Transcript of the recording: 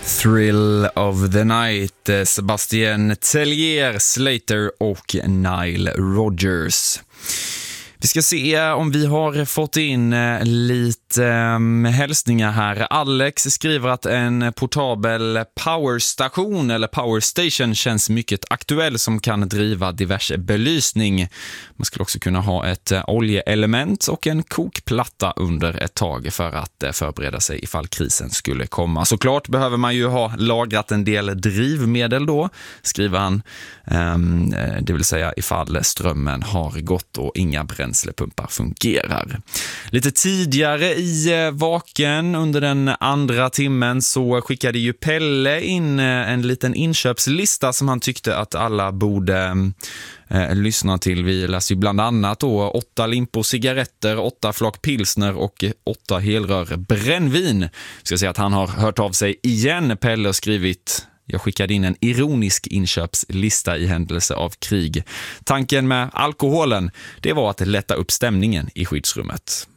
Thrill of the Night, Sebastian Tellier, Slater och Nile Rodgers. Vi ska se om vi har fått in lite hälsningar här. Alex skriver att en portabel powerstation eller powerstation känns mycket aktuell som kan driva diverse belysning. Man skulle också kunna ha ett oljeelement och en kokplatta under ett tag för att förbereda sig ifall krisen skulle komma. Såklart behöver man ju ha lagrat en del drivmedel då, skriver han. Det vill säga ifall strömmen har gått och inga bränslepumpar fungerar. Lite tidigare i vaken under den andra timmen så skickade ju Pelle in en liten inköpslista som han tyckte att alla borde lyssna till. Vi läser ju bland annat då 8 limpor cigaretter, 8 flak pilsner och 8 helrör brännvin. Ska säga att han har hört av sig igen. Pelle har skrivit: jag skickade in en ironisk inköpslista i händelse av krig. Tanken med alkoholen, det var att lätta upp stämningen i skyddsrummet.